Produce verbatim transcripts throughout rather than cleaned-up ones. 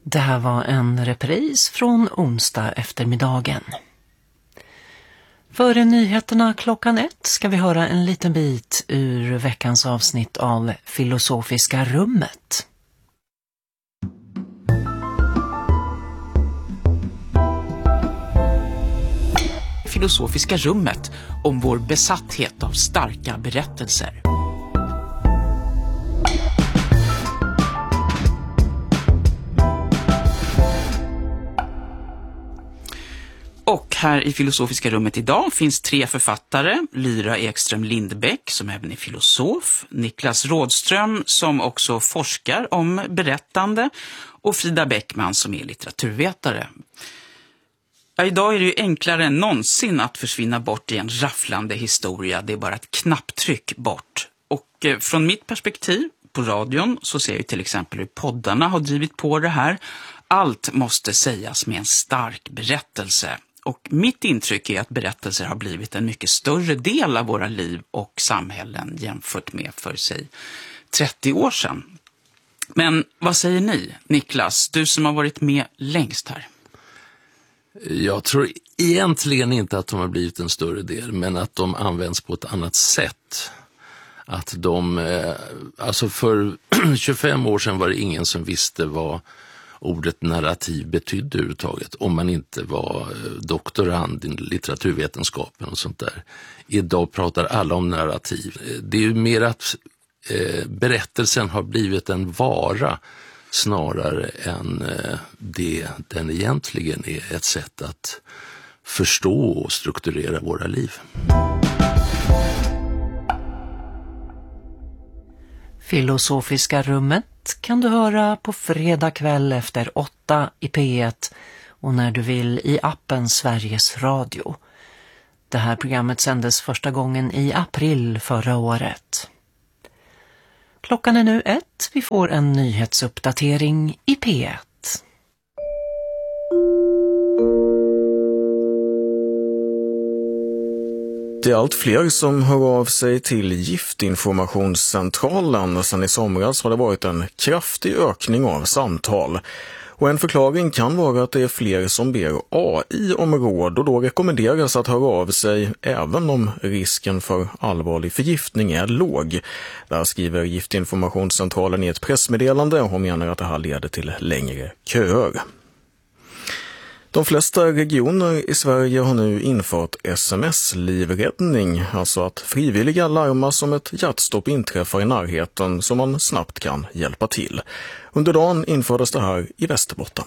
Det här var en repris från onsdag eftermiddagen. Före nyheterna klockan ett ska vi höra en liten bit ur veckans avsnitt av Filosofiska rummet. Filosofiska rummet om vår besatthet av starka berättelser. Och här i Filosofiska rummet idag finns tre författare. Lyra Ekström Lindbäck som även är filosof, Niklas Rådström som också forskar om berättande och Frida Bäckman som är litteraturvetare. Ja, idag är det ju enklare än någonsin att försvinna bort i en rafflande historia. Det är bara ett knapptryck bort. Och eh, från mitt perspektiv på radion så ser jag till exempel hur poddarna har drivit på det här. Allt måste sägas med en stark berättelse. Och mitt intryck är att berättelser har blivit en mycket större del av våra liv och samhällen jämfört med för sig trettio år sedan. Men vad säger ni, Niklas, du som har varit med längst här? Jag tror egentligen inte att de har blivit en större del, men att de används på ett annat sätt. Att de, alltså för tjugofem år sedan var det ingen som visste vad ordet narrativ betydde överhuvudtaget, om man inte var doktorand i litteraturvetenskapen och sånt där. Idag pratar alla om narrativ. Det är ju mer att eh, berättelsen har blivit en vara snarare än eh, det den egentligen är, ett sätt att förstå och strukturera våra liv. Filosofiska rummet kan du höra på fredag kväll efter åtta i P ett och när du vill i appen Sveriges Radio. Det här programmet sändes första gången i april förra året. Klockan är nu ett. Vi får en nyhetsuppdatering i P ett. Det är allt fler som hör av sig till Giftinformationscentralen. Sedan i somras har det varit en kraftig ökning av samtal. Och en förklaring kan vara att det är fler som ber A I om råd och då rekommenderas att höra av sig även om risken för allvarlig förgiftning är låg. Där skriver Giftinformationscentralen i ett pressmeddelande och menar att det här leder till längre köer. De flesta regioner i Sverige har nu infört S M S-livräddning, alltså att frivilliga larmas om ett hjärtstopp inträffar i närheten så man snabbt kan hjälpa till. Under dagen infördes det här i Västerbotten.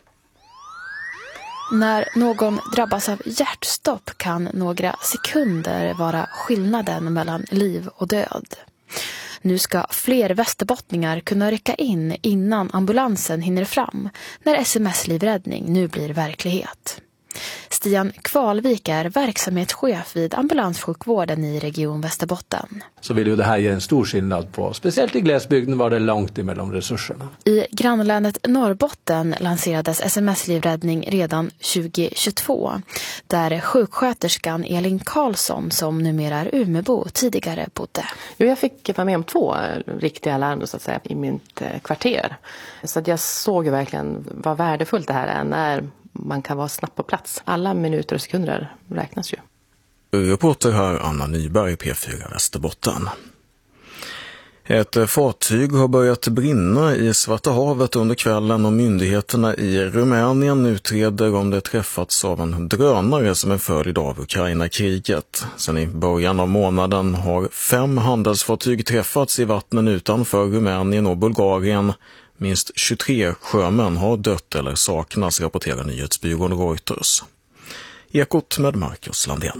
När någon drabbas av hjärtstopp kan några sekunder vara skillnaden mellan liv och död. Nu ska fler västerbottningar kunna rycka in innan ambulansen hinner fram när S M S-livräddning nu blir verklighet. Stian Kvalvik är verksamhetschef vid ambulanssjukvården i Region Västerbotten. Så vill ju det här ge en stor skillnad på, speciellt i glesbygden var det långt emellan resurserna. I grannlänet Norrbotten lanserades S M S-livräddning redan tjugo tjugotvå, där sjuksköterskan Elin Karlsson, som numera är Umebo, tidigare bodde. Jo, jag fick vara med om två riktiga larm så att säga, i mitt kvarter. Så att jag såg ju verkligen vad värdefullt det här är när man kan vara snabbt på plats. Alla minuter och sekunder räknas ju. Reporter här Anna Nyberg, P fyra Västerbotten. Ett fartyg har börjat brinna i Svarta havet under kvällen och myndigheterna i Rumänien utreder om det träffats av en drönare som en följd av Ukraina-kriget. Sen i början av månaden har fem handelsfartyg träffats i vattnen utanför Rumänien och Bulgarien. Minst tjugotre sjömän har dött eller saknas, rapporterar nyhetsbyrån Reuters. Ekot med Marcus Landén.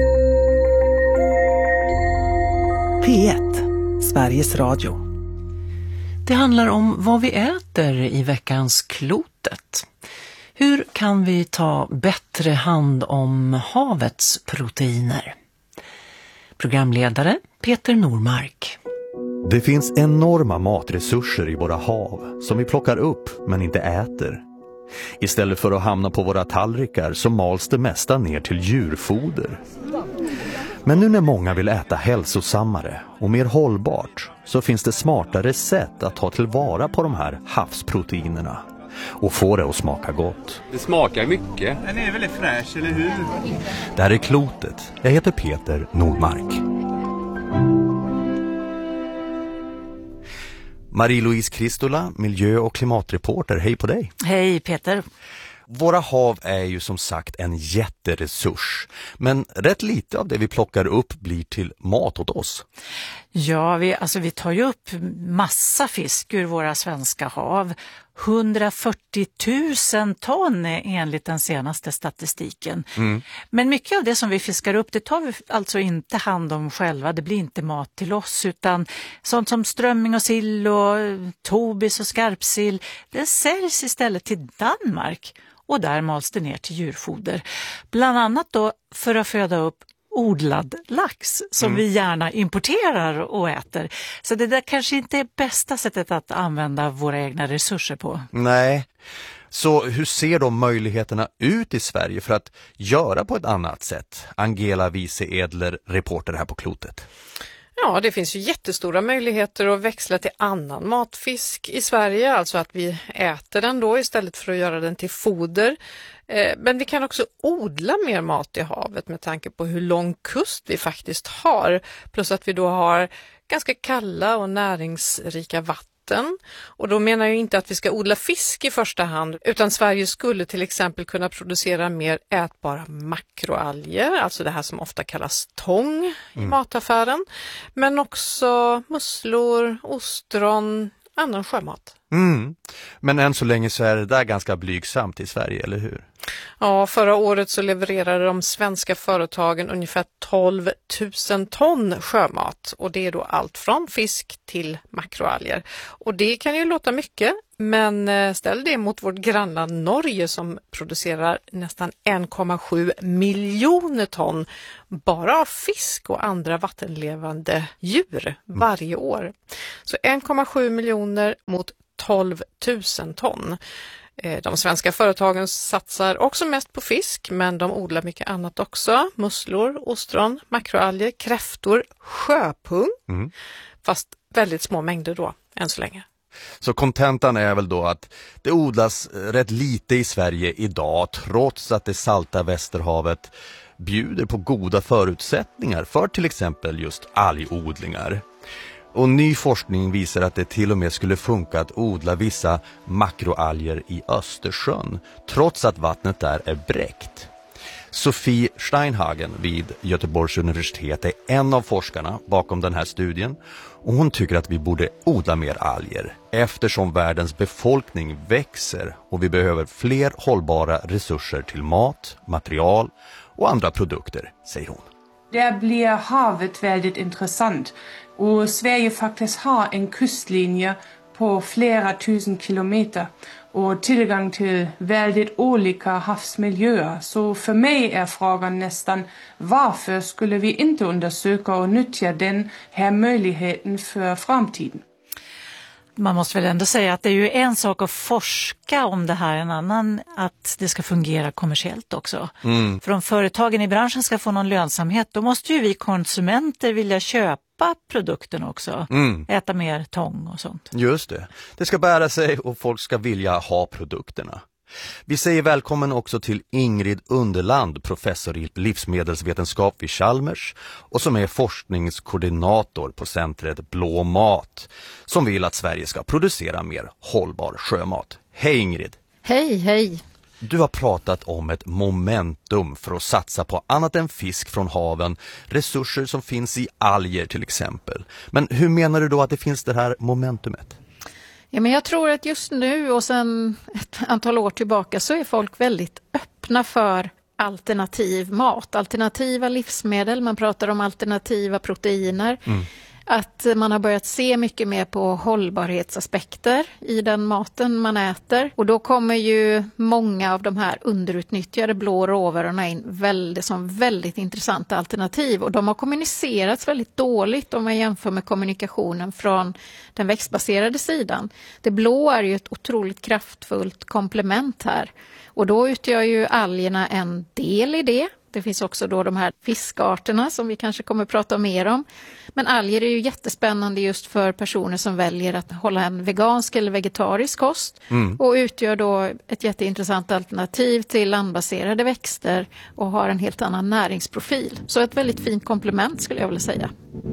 P ett, Sveriges Radio. Det handlar om vad vi äter i veckans Klotet. Hur kan vi ta bättre hand om havets proteiner? Programledare Peter Normark. Det finns enorma matresurser i våra hav som vi plockar upp men inte äter. Istället för att hamna på våra tallrikar så mals det mesta ner till djurfoder. Men nu när många vill äta hälsosammare och mer hållbart så finns det smartare sätt att ta tillvara på de här havsproteinerna. och få det att smaka gott. Det smakar mycket. Den är väldigt fräsch, eller hur? Det här är Klotet. Jag heter Peter Nordmark. Marie-Louise Kristola, miljö- och klimatreporter. Hej på dig. Hej Peter. Våra hav är ju som sagt en jätteresurs, men rätt lite av det vi plockar upp blir till mat åt oss. Ja, vi, alltså vi tar ju upp massa fisk ur våra svenska hav. hundrafyrtio tusen ton enligt den senaste statistiken. Mm. Men mycket av det som vi fiskar upp, det tar vi alltså inte hand om själva. Det blir inte mat till oss, utan sånt som strömming och sill och tobis och skarpsill, det säljs istället till Danmark. Och där mals det ner till djurfoder. Bland annat då för att föda upp odlad lax som mm. vi gärna importerar och äter. Så det där kanske inte är bästa sättet att använda våra egna resurser på. Nej. Så hur ser då möjligheterna ut i Sverige för att göra på ett annat sätt? Angela Wiese-Edler, reporter här på Klotet. Ja, det finns ju jättestora möjligheter att växla till annan matfisk i Sverige, alltså att vi äter den då istället för att göra den till foder. Men vi kan också odla mer mat i havet med tanke på hur lång kust vi faktiskt har, plus att vi då har ganska kalla och näringsrika vatten. Och då menar jag inte att vi ska odla fisk i första hand, utan Sverige skulle till exempel kunna producera mer ätbara makroalger, alltså det här som ofta kallas tång i mm. mataffären, men också musslor, ostron, annan sjömat. Mm. Men än så länge så är det där ganska blygsamt i Sverige, eller hur? Ja, förra året så levererade de svenska företagen ungefär tolv tusen ton sjömat, och det är då allt från fisk till makroalger. Och det kan ju låta mycket, men ställ det mot vårt grannland Norge som producerar nästan en komma sju miljoner ton bara av fisk och andra vattenlevande djur varje år. Så en komma sju miljoner mot tolv tusen ton. De svenska företagen satsar också mest på fisk, men de odlar mycket annat också. Musslor, ostron, makroalger, kräftor, sjöpung. Mm. Fast väldigt små mängder då, än så länge. Så kontentan är väl då att det odlas rätt lite i Sverige idag, trots att det salta Västerhavet bjuder på goda förutsättningar för till exempel just algodlingar. Och ny forskning visar att det till och med skulle funka att odla vissa makroalger i Östersjön, trots att vattnet där är bräckt. Sofie Steinhagen vid Göteborgs universitet är en av forskarna bakom den här studien, och hon tycker att vi borde odla mer alger eftersom världens befolkning växer och vi behöver fler hållbara resurser till mat, material och andra produkter, säger hon. Där blir havet väldigt intressant, och Sverige faktiskt har en kustlinje på flera tusen kilometer och tillgång till väldigt olika havsmiljöer. Så för mig är frågan nästan, varför skulle vi inte undersöka och nyttja den här möjligheten för framtiden? Man måste väl ändå säga att det är ju en sak att forska om det här, en annan att det ska fungera kommersiellt också. Mm. För om företagen i branschen ska få någon lönsamhet, då måste ju vi konsumenter vilja köpa produkten också. Mm. Äta mer tång och sånt. Just det. Det ska bära sig och folk ska vilja ha produkterna. Vi säger välkommen också till Ingrid Underland, professor i livsmedelsvetenskap vid Chalmers och som är forskningskoordinator på centret Blå mat, som vill att Sverige ska producera mer hållbar sjömat. Hej Ingrid! Hej, hej! Du har pratat om ett momentum för att satsa på annat än fisk från haven, resurser som finns i alger till exempel. Men hur menar du då att det finns det här momentumet? Ja, men jag tror att just nu och sedan ett antal år tillbaka så är folk väldigt öppna för alternativ mat, alternativa livsmedel. Man pratar om alternativa proteiner. Mm. Att man har börjat se mycket mer på hållbarhetsaspekter i den maten man äter. Och då kommer ju många av de här underutnyttjade blå råvarorna in väldigt, som väldigt intressanta alternativ. Och de har kommunicerats väldigt dåligt om man jämför med kommunikationen från den växtbaserade sidan. Det blå är ju ett otroligt kraftfullt komplement här. Och då utgör ju algerna en del i det. Det finns också då de här fiskarterna som vi kanske kommer att prata mer om. Men alger är ju jättespännande just för personer som väljer att hålla en vegansk eller vegetarisk kost. Mm. Och utgör då ett jätteintressant alternativ till landbaserade växter och har en helt annan näringsprofil. Så ett väldigt fint komplement skulle jag vilja säga.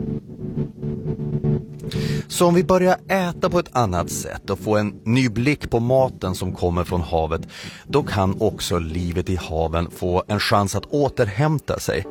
Så om vi börjar äta på ett annat sätt och få en ny blick på maten som kommer från havet, då kan också livet i haven få en chans att återhämta sig.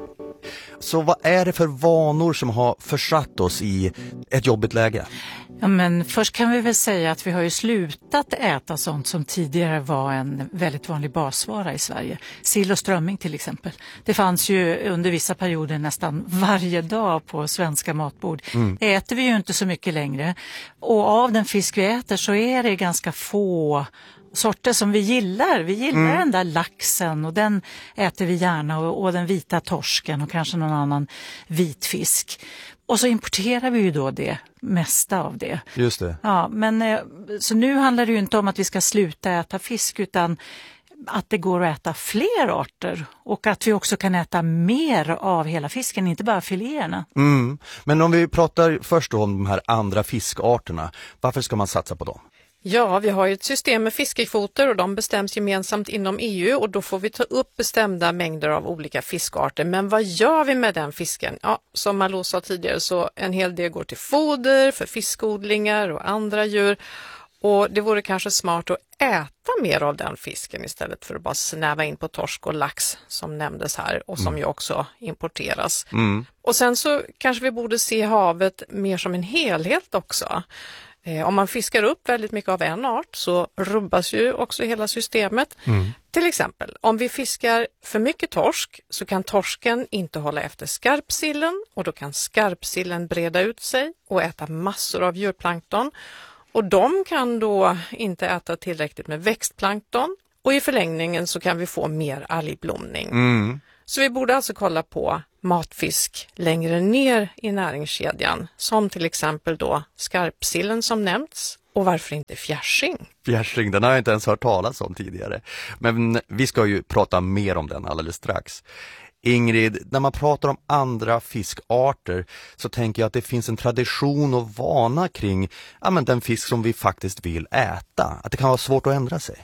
Så vad är det för vanor som har försatt oss i ett jobbigt läge? Ja, men först kan vi väl säga att vi har ju slutat äta sånt som tidigare var en väldigt vanlig basvara i Sverige. Sill och strömming till exempel. Det fanns ju under vissa perioder nästan varje dag på svenska matbord. Mm. Det äter vi ju inte så mycket längre. Och av den fisk vi äter så är det ganska få sorter som vi gillar. Vi gillar mm. den där laxen och den äter vi gärna och, och den vita torsken och kanske någon annan vitfisk. Och så importerar vi ju då det mesta av det. Just det. Ja, men så nu handlar det ju inte om att vi ska sluta äta fisk utan att det går att äta fler arter och att vi också kan äta mer av hela fisken, inte bara filéerna. Mm. Men om vi pratar först då om de här andra fiskarterna, varför ska man satsa på dem? Ja, vi har ju ett system med fiskekvoter och de bestäms gemensamt inom E U och då får vi ta upp bestämda mängder av olika fiskarter. Men vad gör vi med den fisken? Ja, som Malou sa tidigare så en hel del går till foder för fiskodlingar och andra djur. Och det vore kanske smart att äta mer av den fisken istället för att bara snäva in på torsk och lax som nämndes här och som mm. ju också importeras. Mm. Och sen så kanske vi borde se havet mer som en helhet också. Om man fiskar upp väldigt mycket av en art så rubbas ju också hela systemet. Mm. Till exempel, om vi fiskar för mycket torsk så kan torsken inte hålla efter skarpsillen och då kan skarpsillen breda ut sig och äta massor av djurplankton. Och de kan då inte äta tillräckligt med växtplankton och i förlängningen så kan vi få mer algblomning. Mm. Så vi borde alltså kolla på matfisk längre ner i näringskedjan som till exempel då skarpsillen som nämnts och varför inte fjärsing? Fjärsing, den har jag inte ens hört talas om tidigare. Men vi ska ju prata mer om den alldeles strax. Ingrid, när man pratar om andra fiskarter så tänker jag att det finns en tradition och vana kring ja, men den fisk som vi faktiskt vill äta. Att det kan vara svårt att ändra sig.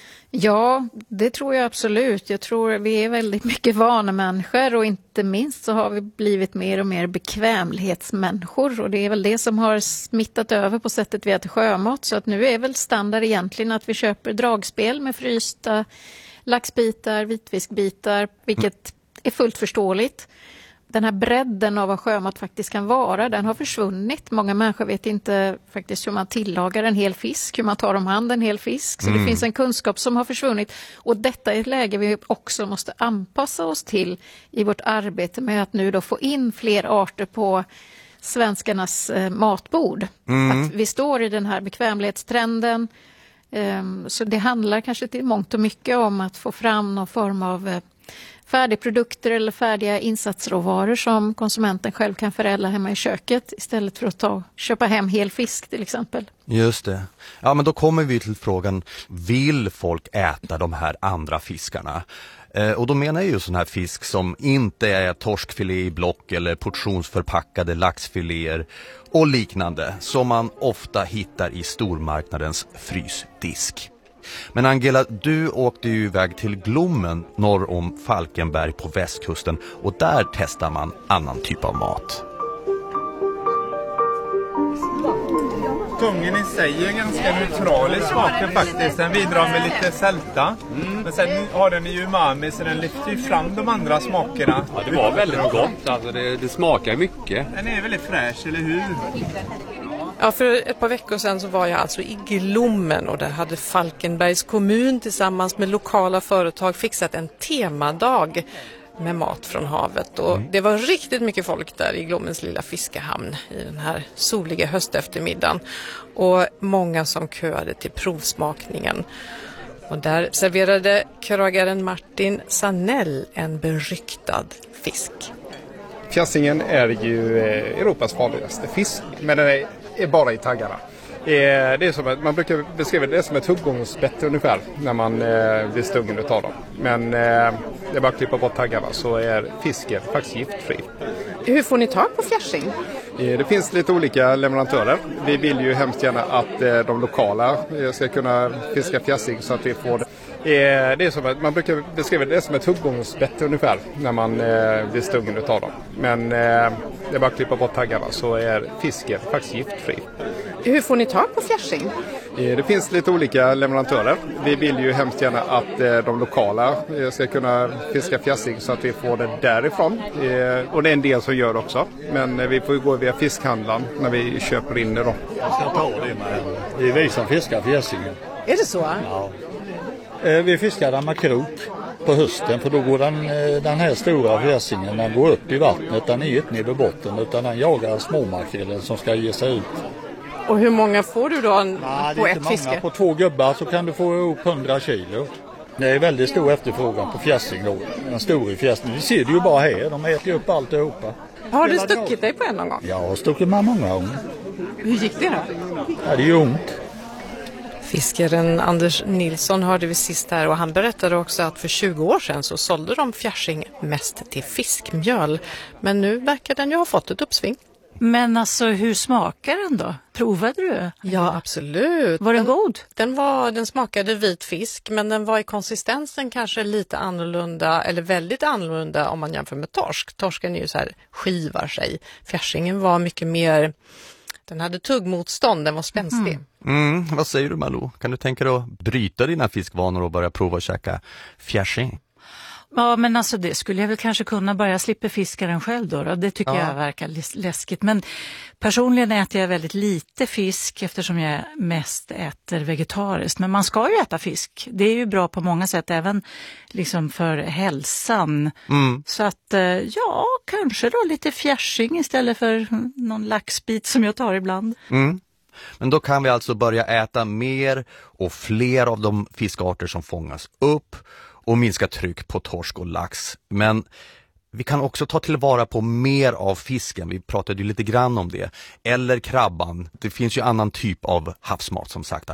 Ja, det tror jag absolut. Jag tror vi är väldigt mycket vanemänniskor och inte minst så har vi blivit mer och mer bekvämlighetsmänniskor och det är väl det som har smittat över på sättet vi äter sjömat. Så att nu är väl standard egentligen att vi köper dragspel med frysta laxbitar, vitfiskbitar, vilket är fullt förståeligt. Den här bredden av vad sjömat faktiskt kan vara, den har försvunnit. Många människor vet inte faktiskt hur man tillagar en hel fisk, hur man tar om hand en hel fisk. Så mm. det finns en kunskap som har försvunnit. Och detta är ett läge vi också måste anpassa oss till i vårt arbete med att nu då få in fler arter på svenskarnas eh, matbord. Mm. Att vi står i den här bekvämlighetstrenden. Eh, så det handlar kanske till mångt och mycket om att få fram någon form av eh, färdigprodukter eller färdiga insatsråvaror som konsumenten själv kan förädla hemma i köket istället för att ta, köpa hem hel fisk till exempel. Just det. Ja, men då kommer vi till frågan, vill folk äta de här andra fiskarna? Eh, och då menar jag ju sån här fisk som inte är torskfilé i block eller portionsförpackade laxfiléer och liknande som man ofta hittar i stormarknadens frysdisk. Men Angela, du åkte ju iväg till Glommen norr om Falkenberg på västkusten och där testar man annan typ av mat. Tungen i sig är ganska neutral i smaken faktiskt. Den bidrar med lite sälta. Mm. Men sen har den ju umami så den lyfter ju fram de andra smakerna. Ja, det var väldigt gott. Alltså det, det smakar mycket. Den är väldigt fräsch, eller hur? Ja, för ett par veckor sedan så var jag alltså i Glommen och där hade Falkenbergs kommun tillsammans med lokala företag fixat en temadag med mat från havet. Och det var riktigt mycket folk där i Glommens lilla fiskehamn i den här soliga hösteftermiddagen. Och många som köade till provsmakningen. Och där serverade krögaren Martin Sanell en beryktad fisk. Fjärsingen är ju Europas farligaste fisk, men den är, är bara i taggarna. Det är som att, man brukar beskriva det som ett huggormsbett ungefär när man eh, blir stungen utav dem. Men eh, Det är bara att klippa bort taggarna så är fisken faktiskt giftfri. Hur får ni tag på fjärsing? Det finns lite olika leverantörer. Vi vill ju hemskt gärna att de lokala ska kunna fiska fjärsing så att vi får det. Det är som att man brukar beskriva det som ett huggormsbett ungefär när man blir stungen utav dem. Men det är bara att klippa bort taggarna så är fisken faktiskt giftfri. Hur får ni tag på fjärsing? Det finns lite olika leverantörer. Vi vill ju hemskt gärna att de lokala ska kunna fiska fjärsing så att vi får det därifrån. Och det är en del som gör också. Men vi får gå via fiskhandlaren när vi köper in det då. Jag ska ta det med. Det är vi som fiskar fjärsingen. Är det så? Ja. Vi fiskar den med krok på hösten för då går den, den här stora fjärsingen, den går upp i vattnet, den är inte nere vid botten utan den jagar småmakrillen som ska ge sig ut. Och hur många får du då Nej, på det är ett inte fiske? Många. På två gubbar så kan du få upp hundra kilo. Det är väldigt stor efterfrågan på fjärsing då. En stor fjärsing. Vi ser det ju bara här, de äter ju upp alltihopa. Har du stuckit dig på en någon gång? Ja, jag har stuckit med många gånger. Hur gick det då? Ja, det är ju ont. Fiskaren Anders Nilsson hörde vi sist här och han berättade också att för tjugo år sedan så sålde de fjärsing mest till fiskmjöl. Men nu verkar den ju ha fått ett uppsving. Men alltså hur smakar den då? Provade du? Ja, absolut. Var den, den god? Den, var, den smakade vit fisk men den var i konsistensen kanske lite annorlunda eller väldigt annorlunda om man jämför med torsk. Torsken är ju så här skivar sig. Fjärsingen var mycket mer, den hade tuggmotstånd, den var spänstig. Mm. Mm, vad säger du Malou? Kan du tänka dig att bryta dina fiskvanor och börja prova att käka fjärsing? Ja, men alltså det skulle jag väl kanske kunna börja slippa fiska den själv då. då. Det tycker ja. jag verkar läskigt. Men personligen äter jag väldigt lite fisk eftersom jag mest äter vegetariskt. Men man ska ju äta fisk. Det är ju bra på många sätt, även liksom för hälsan. Mm. Så att ja, kanske då lite fjärsing istället för någon laxbit som jag tar ibland. Mm. Men då kan vi alltså börja äta mer och fler av de fiskarter som fångas upp och minska tryck på torsk och lax. Men vi kan också ta tillvara på mer av fisken. Vi pratade ju lite grann om det. Eller krabban. Det finns ju annan typ av havsmat som sagt.